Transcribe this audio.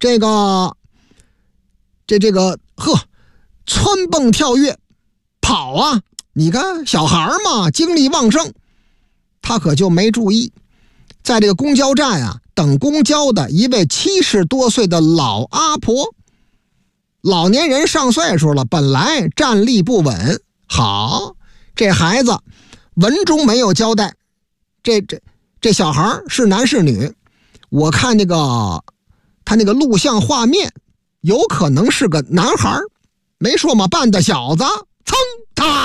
这个蹿蹦跳跃跑啊，你看小孩嘛，精力旺盛，他可就没注意，在这个公交站啊等公交的一位70多岁的老阿婆。老年人上岁数了，本来站立不稳，好，这孩子文中没有交代，这小孩是男是女，我看他那个录像画面有可能是个男孩，没说嘛，半大小子，噌，他